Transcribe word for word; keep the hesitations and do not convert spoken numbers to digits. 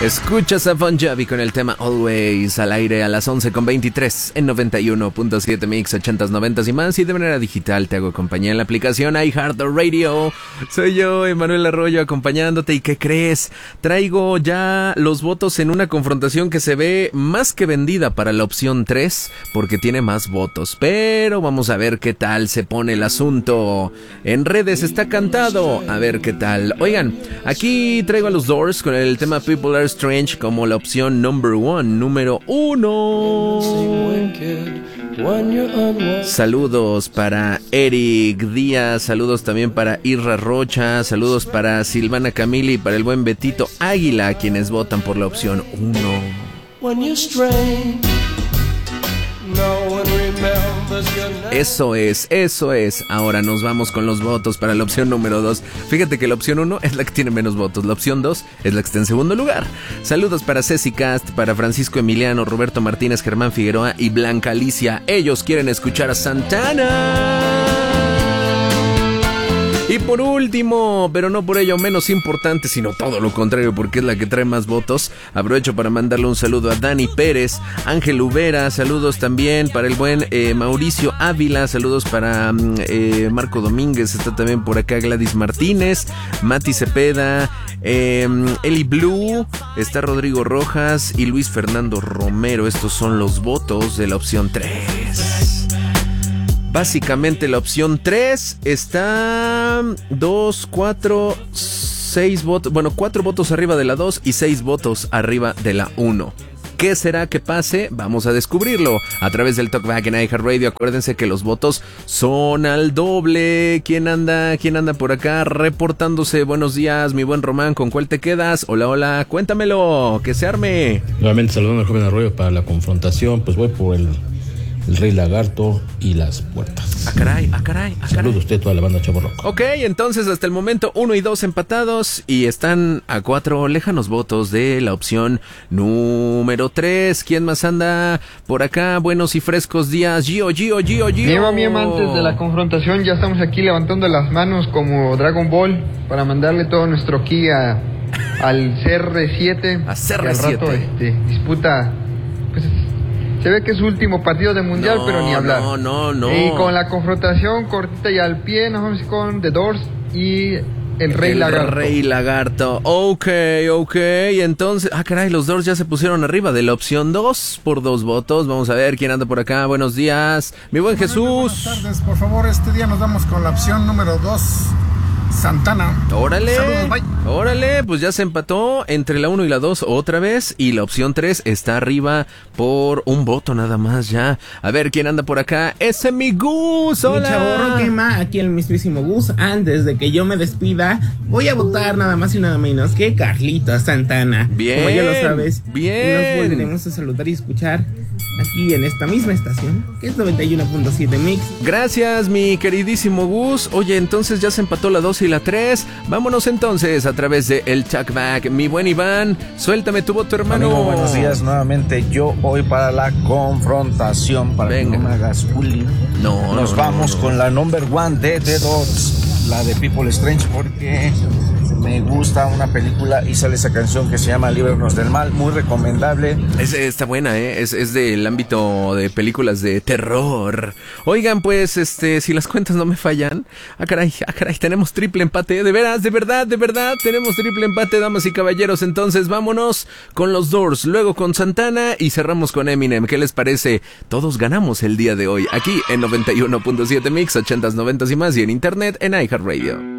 Escuchas a Bon Jovi con el tema Always al aire a las once con veintitrés en noventa y uno punto siete Mix, ochentas, noventas y más. Y de manera digital te hago compañía en la aplicación iHeartRadio. Soy yo, Emanuel Arroyo, acompañándote. ¿Y qué crees? Traigo ya los votos en una confrontación que se ve más que vendida para la opción tres, porque tiene más votos. Pero vamos a ver qué tal se pone el asunto. En redes está cantado. A ver qué tal. Oigan, aquí traigo a los Doors con el tema People Are Strange como la opción number one, número uno. Saludos para Eric Díaz, saludos también para Irra Rocha, saludos para Silvana Camili y para el buen Betito Águila, quienes votan por la opción uno. Eso es, eso es. Ahora nos vamos con los votos para la opción número dos. Fíjate que la opción uno es la que tiene menos votos. La opción dos es la que está en segundo lugar. Saludos para Ceci Cast, para Francisco Emiliano, Roberto Martínez, Germán Figueroa y Blanca Alicia. Ellos quieren escuchar a Santana. Y por último, pero no por ello menos importante, sino todo lo contrario, porque es la que trae más votos, aprovecho para mandarle un saludo a Dani Pérez, Ángel Ubera, saludos también para el buen eh, Mauricio Ávila, saludos para eh, Marco Domínguez, está también por acá Gladys Martínez, Mati Cepeda, eh, Eli Blue, está Rodrigo Rojas y Luis Fernando Romero. Estos son los votos de la opción tres. Básicamente la opción tres está dos, cuatro, seis votos, bueno, cuatro votos arriba de la dos y seis votos arriba de la uno. ¿Qué será que pase? Vamos a descubrirlo a través del Talkback en iHeartRadio. Acuérdense que los votos son al doble. ¿Quién anda? ¿Quién anda por acá reportándose? Buenos días, mi buen Román. ¿Con cuál te quedas? Hola, hola. Cuéntamelo. Que se arme. Nuevamente saludando al joven Arroyo para la confrontación. Pues voy por el... El Rey Lagarto y las puertas. Ah, caray, ah, caray, ah, caray. Saludos a usted, toda la banda Chavo Roco. Ok, entonces hasta el momento uno y dos empatados y están a cuatro lejanos votos de la opción número tres. ¿Quién más anda por acá? Buenos y frescos días. Gio, Gio, Gio, Gio. Mira, mi antes de la confrontación ya estamos aquí levantando las manos como Dragon Ball para mandarle todo nuestro ki a, al C R siete. A C R siete. Que al rato este, disputa... Pues, se ve que es su último partido de mundial, no, pero ni hablar. No, no, no. Y con la confrontación cortita y al pie, nos vamos con The Doors y el Rey el Lagarto. El Rey Lagarto. Ok, ok. Entonces, ah, caray, los Doors ya se pusieron arriba de la opción dos por dos votos. Vamos a ver quién anda por acá. Buenos días, mi buen Jesús. Buenas tardes, por favor, este día nos vamos con la opción número dos. Santana. Órale, saludos, bye. Órale, pues ya se empató entre la uno y la dos otra vez y la opción tres está arriba por un voto nada más ya. A ver, ¿quién anda por acá? ¡Ese es mi Gus! ¡Hola! Mi chavorro quema, aquí el mismísimo Gus. Antes de que yo me despida, voy a votar nada más y nada menos que Carlito Santana. Bien, como ya lo sabes. bien. Y nos volveremos a saludar y escuchar aquí en esta misma estación, que es noventa y uno punto siete Mix. Gracias, mi queridísimo Gus. Oye, entonces ya se empató la dos y la tres. Vámonos entonces a través de el Talkback. Mi buen Iván, suéltame tu voto, hermano. Amigo, buenos días nuevamente. Yo voy para la confrontación, para Venga. que no me hagas bullying. No, Nos no, vamos no, no. con la number one de The Doors, la de People Strange, porque me gusta una película y sale esa canción que se llama Líbranos del Mal, muy recomendable. Es, está buena, ¿eh? Es, es del ámbito de películas de terror. Oigan, pues, este, si las cuentas no me fallan. Ah, caray, ah, caray, tenemos triple empate. De veras, de verdad, de verdad, tenemos triple empate, damas y caballeros. Entonces, vámonos con los Doors, luego con Santana y cerramos con Eminem. ¿Qué les parece? Todos ganamos el día de hoy, aquí en noventa y uno punto siete Mix, ochentas, noventas y más, y en internet en iHeartRadio.